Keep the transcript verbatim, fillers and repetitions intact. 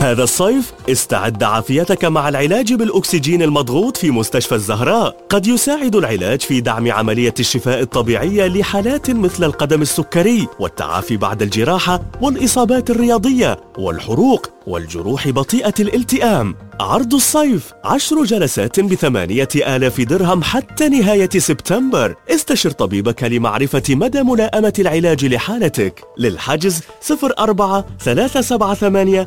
هذا الصيف استعد عافيتك مع العلاج بالأكسجين المضغوط في مستشفى الزهراء. قد يساعد العلاج في دعم عملية الشفاء الطبيعية لحالات مثل القدم السكري والتعافي بعد الجراحة والإصابات الرياضية والحروق والجروح بطيئة الالتئام. عرض الصيف عشر جلسات بثمانية آلاف درهم حتى نهاية سبتمبر. استشر طبيبك لمعرفة مدى ملائمة العلاج لحالتك. للحجز صفر أربعة ثلاثة سبعة ثمانية